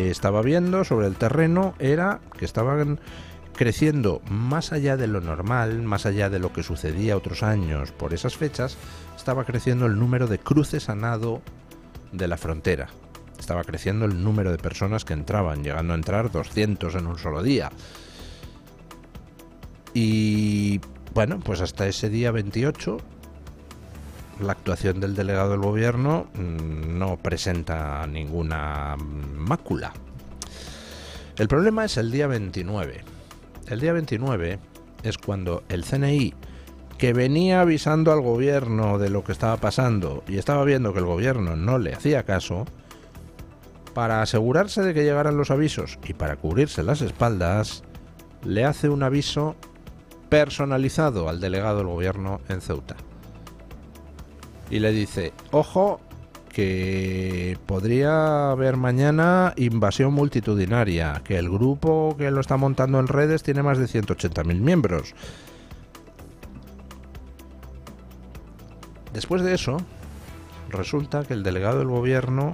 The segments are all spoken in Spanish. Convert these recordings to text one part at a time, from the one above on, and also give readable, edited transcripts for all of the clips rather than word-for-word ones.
que estaba viendo sobre el terreno era que estaban creciendo más allá de lo normal, más allá de lo que sucedía otros años por esas fechas, estaba creciendo el número de cruces a nado de la frontera. Estaba creciendo el número de personas que entraban, llegando a entrar 200 en un solo día. Y bueno, pues hasta ese día 28, la actuación del delegado del gobierno no presenta ninguna mácula. El problema es el día 29. El día 29 es cuando el CNI, que venía avisando al gobierno de lo que estaba pasando y estaba viendo que el gobierno no le hacía caso, para asegurarse de que llegaran los avisos y para cubrirse las espaldas, le hace un aviso personalizado al delegado del gobierno en Ceuta. Y le dice, ojo, que podría haber mañana invasión multitudinaria, que el grupo que lo está montando en redes tiene más de 180.000 miembros. Después de eso, resulta que el delegado del gobierno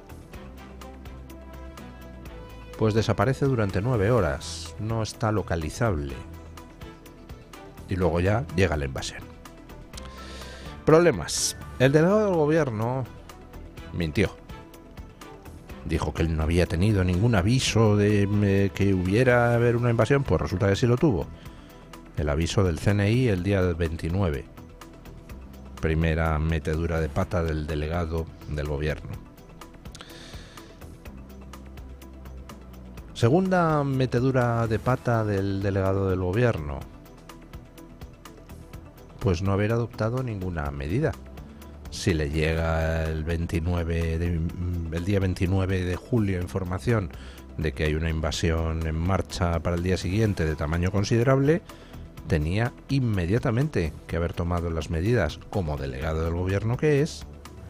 pues desaparece durante 9 horas, no está localizable. Y luego ya llega la invasión. Problemas. El delegado del gobierno mintió. Dijo que él no había tenido ningún aviso de que hubiera haber una invasión, pues resulta que sí lo tuvo. El aviso del CNI el día 29. Primera metedura de pata del delegado del gobierno. Segunda metedura de pata del delegado del gobierno. Pues no haber adoptado ninguna medida. Si le llega el día 29 de julio información de que hay una invasión en marcha para el día siguiente de tamaño considerable, tenía inmediatamente que haber tomado las medidas como delegado del gobierno que es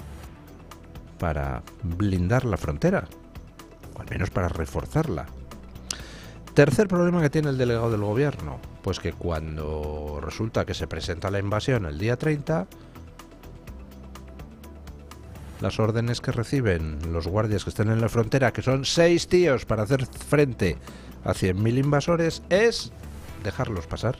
para blindar la frontera, o al menos para reforzarla. Tercer problema que tiene el delegado del gobierno, pues que cuando resulta que se presenta la invasión el día 30, las órdenes que reciben los guardias que estén en la frontera, que son 6 tíos para hacer frente a 100.000 invasores, es dejarlos pasar.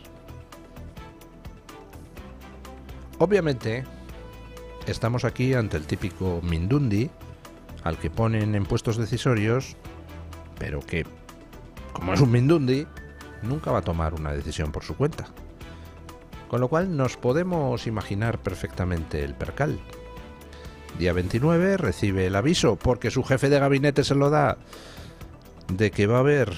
Obviamente, estamos aquí ante el típico Mindundi, al que ponen en puestos decisorios, pero que, como es un Mindundi, nunca va a tomar una decisión por su cuenta. Con lo cual nos podemos imaginar perfectamente el percal. Día 29 recibe el aviso, porque su jefe de gabinete se lo da, de que va a haber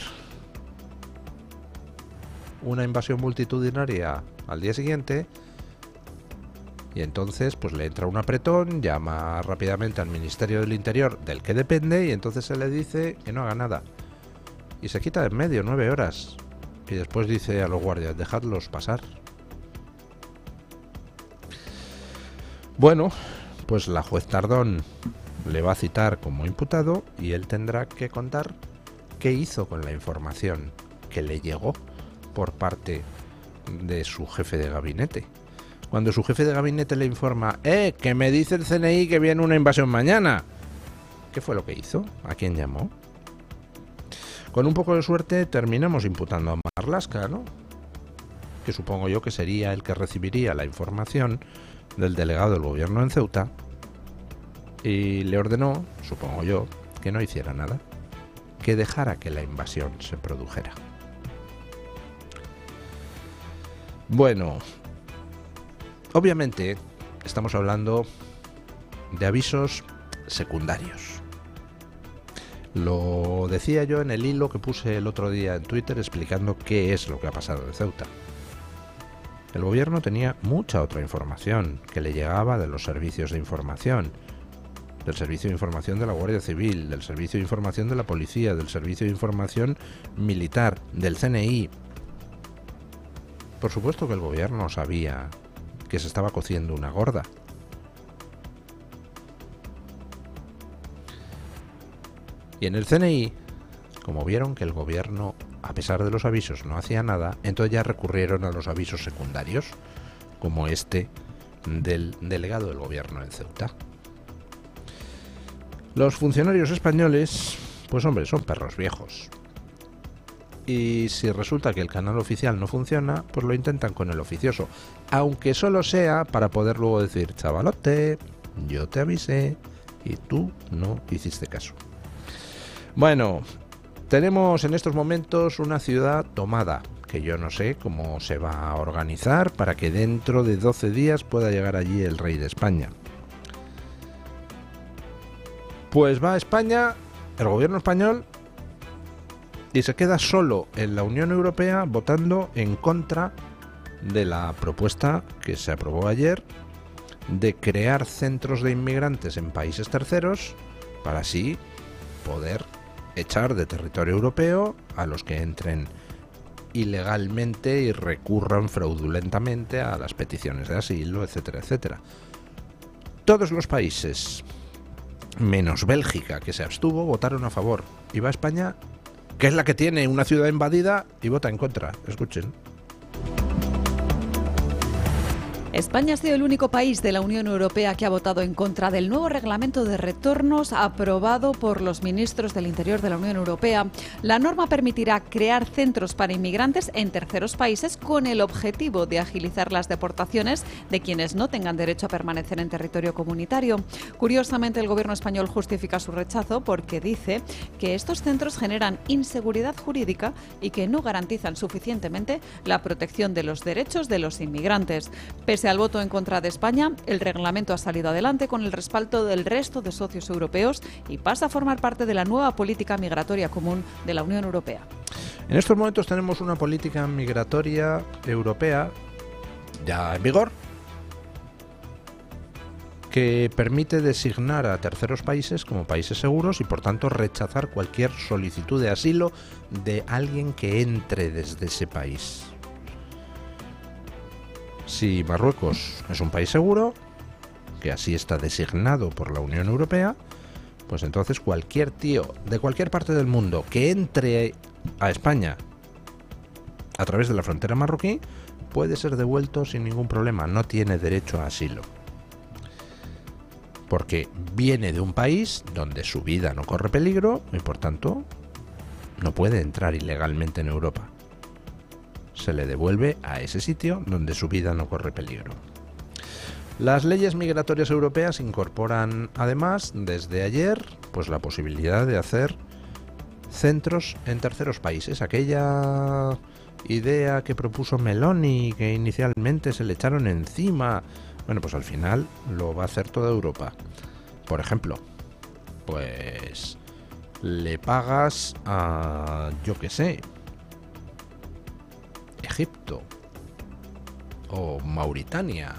una invasión multitudinaria al día siguiente, y entonces pues le entra un apretón, llama rápidamente al Ministerio del Interior, del que depende, y entonces se le dice que no haga nada. Y se quita de en medio 9 horas. Y después dice a los guardias, dejadlos pasar. Bueno, pues la juez Tardón le va a citar como imputado y él tendrá que contar qué hizo con la información que le llegó por parte de su jefe de gabinete. Cuando su jefe de gabinete le informa, que me dice el CNI que viene una invasión mañana. ¿Qué fue lo que hizo? ¿A quién llamó? Con un poco de suerte terminamos imputando a Marlaska, ¿no? Que supongo yo que sería el que recibiría la información del delegado del gobierno en Ceuta y le ordenó, supongo yo, que no hiciera nada, que dejara que la invasión se produjera. Bueno, obviamente estamos hablando de avisos secundarios. Lo decía yo en el hilo que puse el otro día en Twitter explicando qué es lo que ha pasado en Ceuta. El gobierno tenía mucha otra información que le llegaba de los servicios de información, del servicio de información de la Guardia Civil, del servicio de información de la policía, del servicio de información militar, del CNI. Por supuesto que el gobierno sabía que se estaba cociendo una gorda. Y en el CNI, como vieron que el gobierno, a pesar de los avisos, no hacía nada, entonces ya recurrieron a los avisos secundarios, como este del delegado del gobierno en Ceuta. Los funcionarios españoles Pues hombre, son perros viejos. Y si resulta que el canal oficial no funciona, pues lo intentan con el oficioso. Aunque solo sea para poder luego decir, chavalote, yo te avisé y tú no hiciste caso. Bueno, tenemos en estos momentos una ciudad tomada, que yo no sé cómo se va a organizar para que dentro de 12 días pueda llegar allí el rey de España. Pues va a España, el gobierno español, y se queda solo en la Unión Europea votando en contra de la propuesta que se aprobó ayer de crear centros de inmigrantes en países terceros para así poder echar de territorio europeo a los que entren ilegalmente y recurran fraudulentamente a las peticiones de asilo, etcétera, etcétera. Todos los países, menos Bélgica, que se abstuvo, votaron a favor. Y va a España, que es la que tiene una ciudad invadida, y vota en contra. Escuchen. España ha sido el único país de la Unión Europea que ha votado en contra del nuevo reglamento de retornos aprobado por los ministros del Interior de la Unión Europea. La norma permitirá crear centros para inmigrantes en terceros países con el objetivo de agilizar las deportaciones de quienes no tengan derecho a permanecer en territorio comunitario. Curiosamente, el gobierno español justifica su rechazo porque dice que estos centros generan inseguridad jurídica y que no garantizan suficientemente la protección de los derechos de los inmigrantes. Pese al voto en contra de España, el reglamento ha salido adelante con el respaldo del resto de socios europeos y pasa a formar parte de la nueva política migratoria común de la Unión Europea. En estos momentos tenemos una política migratoria europea ya en vigor que permite designar a terceros países como países seguros y por tanto rechazar cualquier solicitud de asilo de alguien que entre desde ese país. Si Marruecos es un país seguro, que así está designado por la Unión Europea, pues entonces cualquier tío de cualquier parte del mundo que entre a España a través de la frontera marroquí puede ser devuelto sin ningún problema, no tiene derecho a asilo. Porque viene de un país donde su vida no corre peligro y por tanto no puede entrar ilegalmente en Europa. Se le devuelve a ese sitio donde su vida no corre peligro. Las leyes migratorias europeas incorporan además desde ayer pues la posibilidad de hacer centros en terceros países. Aquella idea que propuso Meloni, que inicialmente se le echaron encima, bueno, pues al final lo va a hacer toda Europa. Por ejemplo, pues le pagas a, yo qué sé, Egipto o Mauritania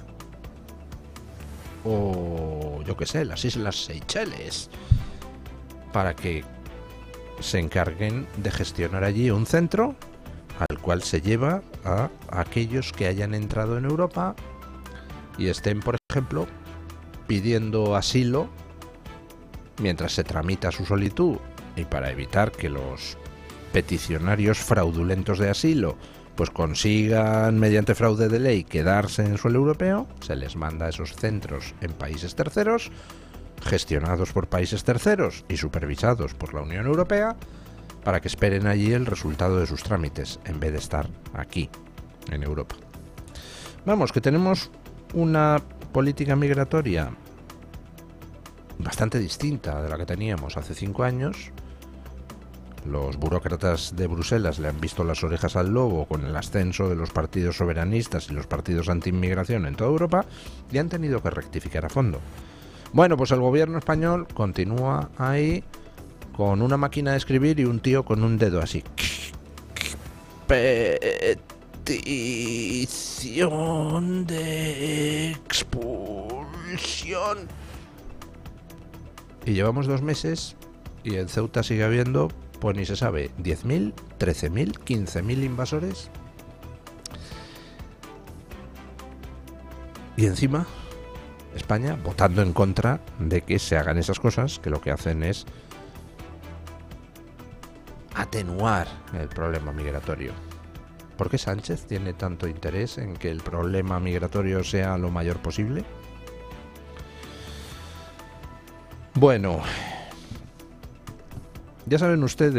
o yo que sé, las Islas Seychelles para que se encarguen de gestionar allí un centro al cual se lleva a aquellos que hayan entrado en Europa y estén, por ejemplo, pidiendo asilo mientras se tramita su solicitud, y para evitar que los peticionarios fraudulentos de asilo pues consigan mediante fraude de ley quedarse en suelo europeo, se les manda a esos centros en países terceros, gestionados por países terceros y supervisados por la Unión Europea, para que esperen allí el resultado de sus trámites, en vez de estar aquí, en Europa. Vamos, que tenemos una política migratoria bastante distinta de la que teníamos hace 5 años. Los burócratas de Bruselas le han visto las orejas al lobo con el ascenso de los partidos soberanistas y los partidos anti-inmigración en toda Europa y han tenido que rectificar a fondo. Bueno, pues el gobierno español continúa ahí con una máquina de escribir y un tío con un dedo así. Petición de expulsión. Y llevamos 2 meses y en Ceuta sigue habiendo, pues ni se sabe, 10.000, 13.000, 15.000 invasores. Y encima, España votando en contra de que se hagan esas cosas, que lo que hacen es atenuar el problema migratorio. ¿Por qué Sánchez tiene tanto interés en que el problema migratorio sea lo mayor posible? Bueno, Ya saben ustedes